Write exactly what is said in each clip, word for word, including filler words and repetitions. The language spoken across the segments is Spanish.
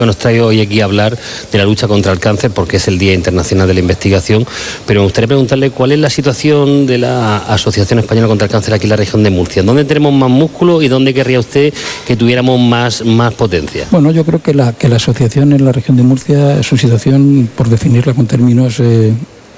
Nos trae hoy aquí a hablar de la lucha contra el cáncer porque es el Día Internacional de la Investigación, pero me gustaría preguntarle cuál es la situación de la Asociación Española contra el Cáncer aquí en la región de Murcia. ¿Dónde tenemos más músculo y dónde querría usted que tuviéramos más, más potencia? Bueno, yo creo que la, que la asociación en la región de Murcia, su situación, por definirla con términos eh,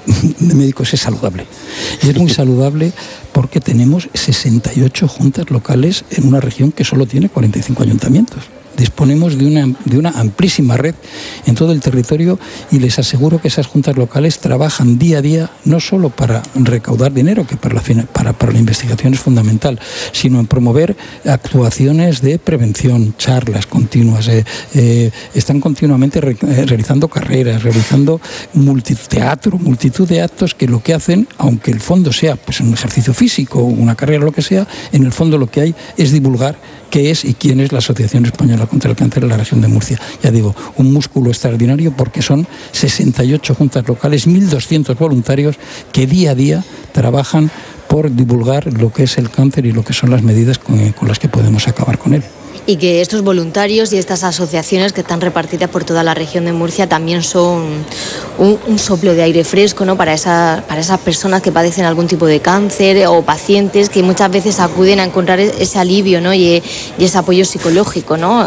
de médicos, es saludable. Y es muy saludable porque tenemos sesenta y ocho juntas locales en una región que solo tiene cuarenta y cinco ayuntamientos. Disponemos de una, de una amplísima red en todo el territorio y les aseguro que esas juntas locales trabajan día a día no solo para recaudar dinero, que para la, para, para la investigación es fundamental, sino en promover actuaciones de prevención, charlas continuas. Eh, eh, están continuamente re, eh, realizando carreras, realizando multiteatro, multitud de actos que lo que hacen, aunque el fondo sea pues, un ejercicio físico, una carrera, lo que sea, en el fondo lo que hay es divulgar qué es y quién es la Asociación Española contra el Cáncer en la región de Murcia. Ya digo, un músculo extraordinario porque son sesenta y ocho juntas locales, mil doscientos voluntarios que día a día trabajan por divulgar lo que es el cáncer y lo que son las medidas con, con las que podemos acabar con él. Y que estos voluntarios y estas asociaciones que están repartidas por toda la región de Murcia también son un, un soplo de aire fresco, ¿no? para, esa, para esas personas que padecen algún tipo de cáncer o pacientes que muchas veces acuden a encontrar ese alivio, ¿no? y, y ese apoyo psicológico, ¿no?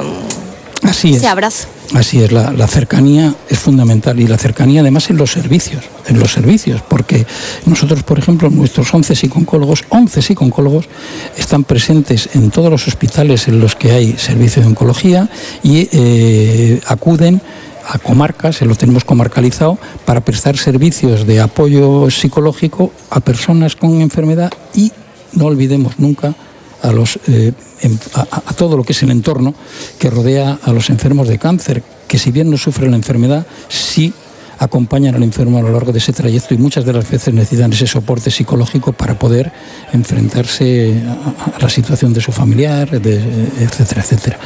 Así es. Ese abrazo. Así es, la, la cercanía es fundamental y la cercanía además en los servicios, en los servicios, porque nosotros, por ejemplo, nuestros once psicooncólogos, once psicooncólogos están presentes en todos los hospitales en los que hay servicio de oncología y eh, acuden a comarcas, se lo tenemos comarcalizado, para prestar servicios de apoyo psicológico a personas con enfermedad y no olvidemos nunca a los eh, a, a todo lo que es el entorno que rodea a los enfermos de cáncer, que si bien no sufren la enfermedad, sí acompañan al enfermo a lo largo de ese trayecto y muchas de las veces necesitan ese soporte psicológico para poder enfrentarse a, a la situación de su familiar, de, etcétera, etcétera.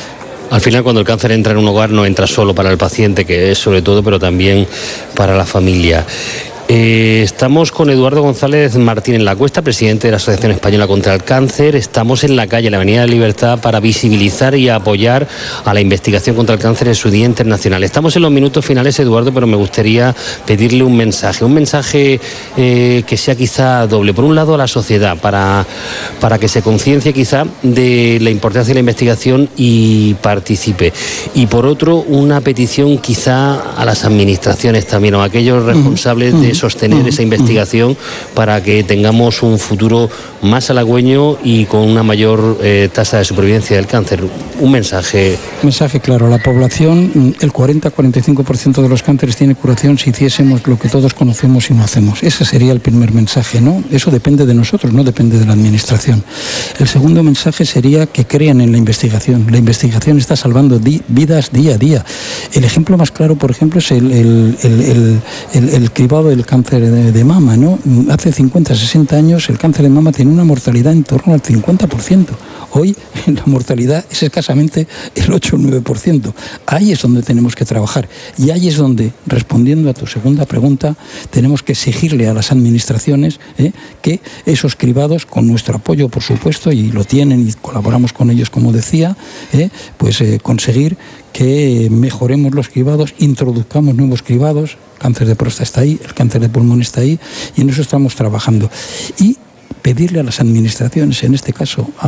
Al final, cuando el cáncer entra en un hogar, no entra solo para el paciente, que es sobre todo, pero también para la familia. Eh, estamos con Eduardo González Martín en la Cuesta, presidente de la Asociación Española contra el Cáncer. Estamos en la calle, en la Avenida de la Libertad, para visibilizar y apoyar a la investigación contra el cáncer en su Día Internacional. Estamos en los minutos finales, Eduardo, pero me gustaría pedirle un mensaje, un mensaje eh, que sea quizá doble. Por un lado, a la sociedad, para, para que se conciencie quizá de la importancia de la investigación y participe. Y por otro, una petición quizá a las administraciones también, o a aquellos responsables de sostener esa investigación para que tengamos un futuro más halagüeño y con una mayor eh, tasa de supervivencia del cáncer. Un mensaje. Mensaje claro, la población, el cuarenta a cuarenta y cinco por ciento de los cánceres tiene curación si hiciésemos lo que todos conocemos y no hacemos. Ese sería el primer mensaje, ¿no? Eso depende de nosotros, no depende de la administración. El segundo mensaje sería que crean en la investigación. La investigación está salvando di- vidas día a día. El ejemplo más claro, por ejemplo, es el, el, el, el, el, el cribado del cáncer de, de mama, ¿no? Hace cincuenta, sesenta años el cáncer de mama tenía una mortalidad en torno al cincuenta por ciento. Hoy la mortalidad es escasamente el ocho o nueve por ciento. Ahí es donde tenemos que trabajar y ahí es donde, respondiendo a tu segunda pregunta, tenemos que exigirle a las administraciones eh, que esos cribados, con nuestro apoyo por supuesto, y lo tienen y colaboramos con ellos como decía, eh, pues eh, conseguir que mejoremos los cribados, introduzcamos nuevos cribados. Cáncer de próstata está ahí, el cáncer de pulmón está ahí y en eso estamos trabajando. Y pedirle a las administraciones, en este caso a,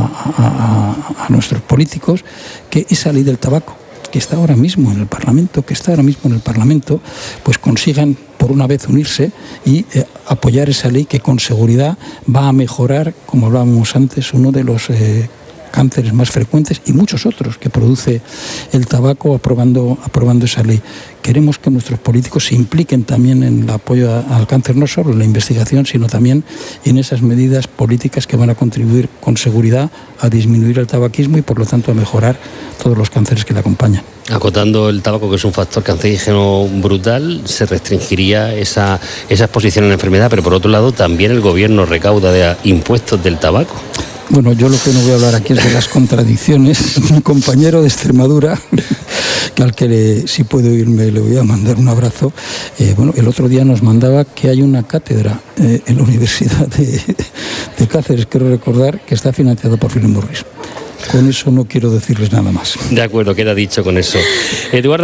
a, a, a nuestros políticos, que esa ley del tabaco, que está ahora mismo en el Parlamento, que está ahora mismo en el Parlamento, pues consigan por una vez unirse y eh, apoyar esa ley que con seguridad va a mejorar, como hablábamos antes, uno de los eh, cánceres más frecuentes y muchos otros que produce el tabaco aprobando, aprobando esa ley. Queremos que nuestros políticos se impliquen también en el apoyo a, al cáncer, no solo en la investigación, sino también en esas medidas políticas que van a contribuir con seguridad a disminuir el tabaquismo y por lo tanto a mejorar todos los cánceres que le acompañan. Acotando el tabaco, que es un factor cancerígeno brutal, se restringiría esa, esa exposición a la enfermedad, pero por otro lado también el gobierno recauda de impuestos del tabaco. Bueno, yo lo que no voy a hablar aquí es de las contradicciones. Mi compañero de Extremadura, que al que le, si puede oírme le voy a mandar un abrazo, eh, bueno, el otro día nos mandaba que hay una cátedra eh, en la Universidad de, de Cáceres, quiero recordar, que está financiada por Philip Morris. Con eso no quiero decirles nada más. De acuerdo, queda dicho con eso. Eduardo